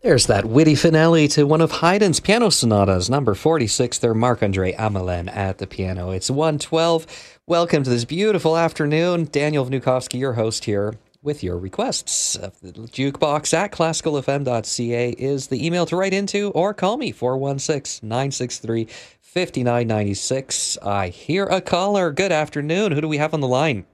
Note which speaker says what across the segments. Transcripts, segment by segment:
Speaker 1: There's that witty finale to one of Haydn's piano sonatas, number 46. They're Marc-André Amelin at the piano. It's 1:12. Welcome to this beautiful afternoon. Daniel Vnukovsky, your host here, with your requests. The jukebox at classicalfm.ca is the email to write into, or call me, 416-963-5996. I hear a caller. Good afternoon. Who do we have on the line?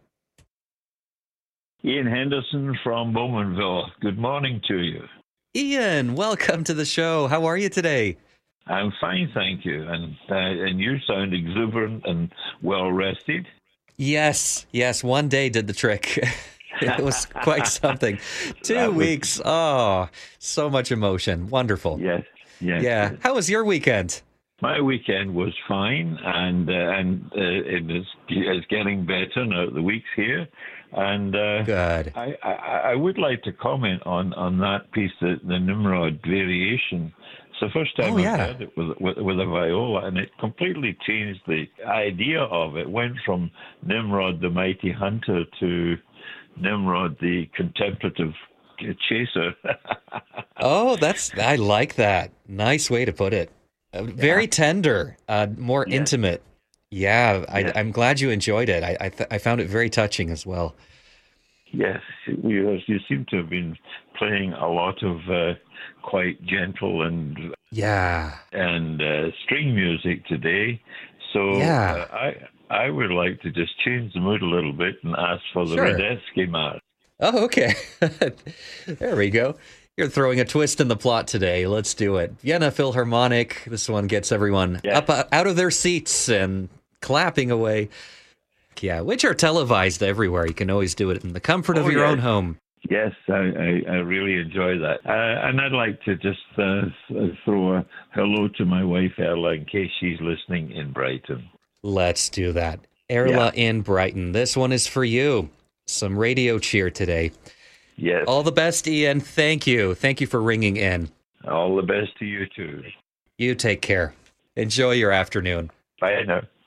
Speaker 2: Ian Henderson from Bowmanville. Good morning to you.
Speaker 1: Ian, welcome to the show. How are you today?
Speaker 2: I'm fine, thank you. And you sound exuberant and well rested.
Speaker 1: Yes. One day did the trick. It was quite something. 2 weeks. Oh, so much emotion. Wonderful.
Speaker 2: Yes.
Speaker 1: Yeah.
Speaker 2: Yes.
Speaker 1: How was your weekend?
Speaker 2: My weekend was fine, and it is getting better now. The week's here, and
Speaker 1: good.
Speaker 2: I would like to comment on that piece, the Nimrod variation. It's the first time I've heard it with a viola, and it completely changed the idea of it. Went from Nimrod the mighty hunter to Nimrod the contemplative chaser.
Speaker 1: Oh, I like that. Nice way to put it. Very tender, more intimate. Yeah, I'm glad you enjoyed it. I found it very touching as well.
Speaker 2: Yes, you seem to have been playing a lot of quite gentle and string music today. So I would like to just change the mood a little bit and ask for the Radetzky March.
Speaker 1: Oh, okay. There we go. You're throwing a twist in the plot today. Let's do it. Vienna Philharmonic. This one gets everyone up out of their seats and clapping away. Yeah, which are televised everywhere. You can always do it in the comfort of your own home.
Speaker 2: Yes, I really enjoy that. And I'd like to just throw a hello to my wife, Erla, in case she's listening in Brighton.
Speaker 1: Let's do that. Erla in Brighton. This one is for you. Some radio cheer today.
Speaker 2: Yes.
Speaker 1: All the best, Ian. Thank you. Thank you for ringing in.
Speaker 2: All the best to you, too.
Speaker 1: You take care. Enjoy your afternoon.
Speaker 2: Bye now.